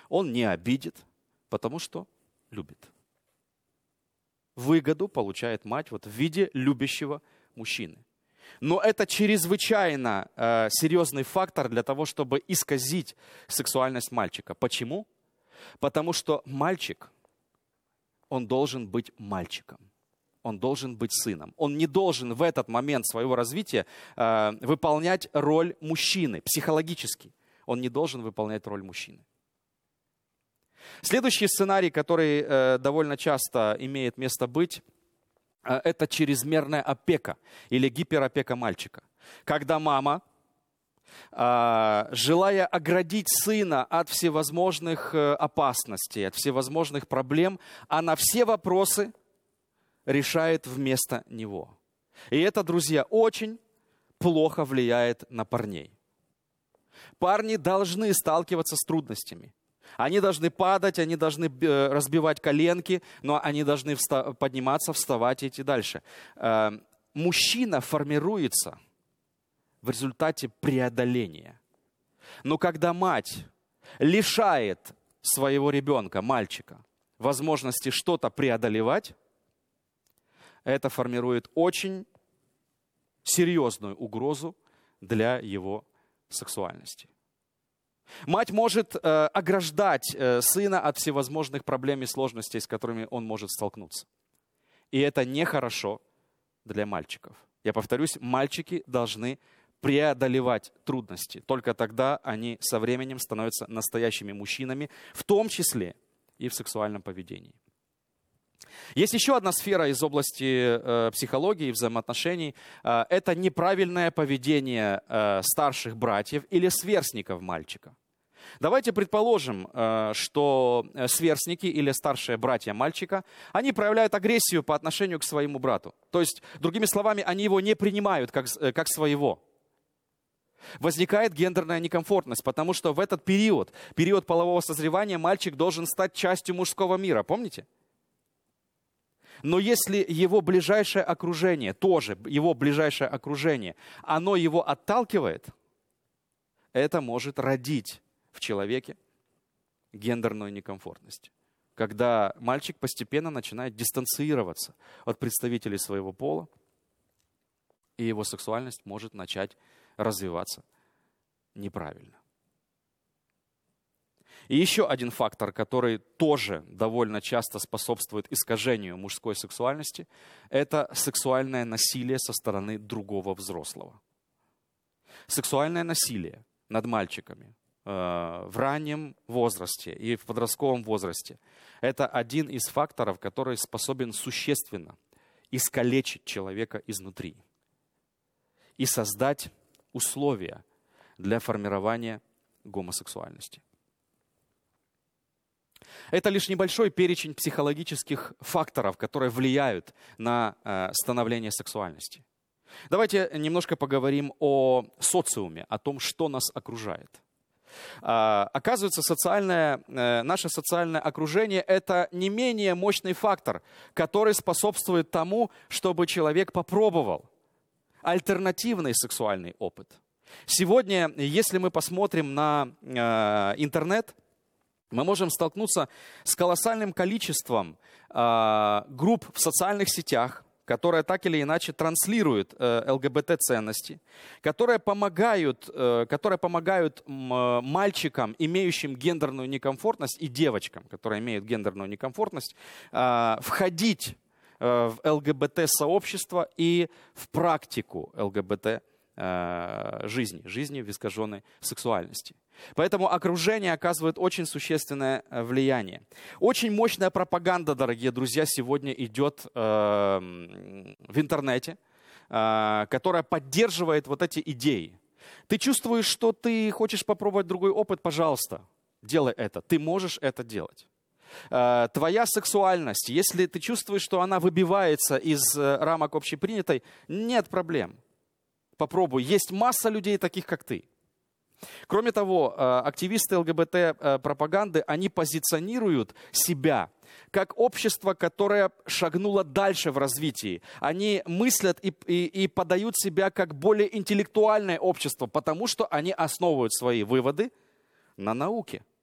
он не обидит, потому что любит. Выгоду получает мать в виде любящего мужчины. Но это чрезвычайно серьезный фактор для того, чтобы исказить сексуальность мальчика. Почему? Потому что мальчик, он должен быть мальчиком. Он должен быть сыном. Он не должен в этот момент своего развития выполнять роль мужчины психологически. Он не должен выполнять роль мужчины. Следующий сценарий, который довольно часто имеет место быть, это чрезмерная опека или гиперопека мальчика. Когда мама, желая оградить сына от всевозможных опасностей, от всевозможных проблем, она все вопросы решает вместо него. И это, друзья, очень плохо влияет на парней. Парни должны сталкиваться с трудностями. Они должны падать, они должны разбивать коленки, но они должны подниматься, вставать и идти дальше. Мужчина формируется в результате преодоления. Но когда мать лишает своего ребенка, мальчика, возможности что-то преодолевать, это формирует очень серьезную угрозу для его сексуальности. Мать может ограждать сына от всевозможных проблем и сложностей, с которыми он может столкнуться. И это нехорошо для мальчиков. Я повторюсь, мальчики должны преодолевать трудности. Только тогда они со временем становятся настоящими мужчинами, в том числе и в сексуальном поведении. Есть еще одна сфера из области психологии и взаимоотношений. Это неправильное поведение старших братьев или сверстников мальчика. Давайте предположим, что сверстники или старшие братья мальчика, они проявляют агрессию по отношению к своему брату. То есть, другими словами, они его не принимают как своего. Возникает гендерная некомфортность, потому что в этот период полового созревания, мальчик должен стать частью мужского мира. Помните? Но если его ближайшее окружение, оно его отталкивает, это может родить в человеке гендерную некомфортность. Когда мальчик постепенно начинает дистанцироваться от представителей своего пола, и его сексуальность может начать развиваться неправильно. И еще один фактор, который тоже довольно часто способствует искажению мужской сексуальности, это сексуальное насилие со стороны другого взрослого. Сексуальное насилие над мальчиками в раннем возрасте и в подростковом возрасте – это один из факторов, который способен существенно искалечить человека изнутри и создать условия для формирования гомосексуальности. Это лишь небольшой перечень психологических факторов, которые влияют на становление сексуальности. Давайте немножко поговорим о социуме, о том, что нас окружает. Оказывается, наше социальное окружение – это не менее мощный фактор, который способствует тому, чтобы человек попробовал альтернативный сексуальный опыт. Сегодня, если мы посмотрим на интернет, мы можем столкнуться с колоссальным количеством групп в социальных сетях, которые так или иначе транслируют ЛГБТ-ценности, которые помогают мальчикам, имеющим гендерную некомфортность, и девочкам, которые имеют гендерную некомфортность, входить в ЛГБТ-сообщество и в практику ЛГБТ-жизни в искаженной сексуальности. Поэтому окружение оказывает очень существенное влияние. Очень мощная пропаганда, дорогие друзья, сегодня идет в интернете, которая поддерживает вот эти идеи. Ты чувствуешь, что ты хочешь попробовать другой опыт? Пожалуйста, делай это. Ты можешь это делать. Твоя сексуальность, если ты чувствуешь, что она выбивается из рамок общепринятой, нет проблем. Попробуй. Есть масса людей таких, как ты. Кроме того, активисты ЛГБТ-пропаганды, они позиционируют себя как общество, которое шагнуло дальше в развитии. Они мыслят и подают себя как более интеллектуальное общество, потому что они основывают свои выводы на науке.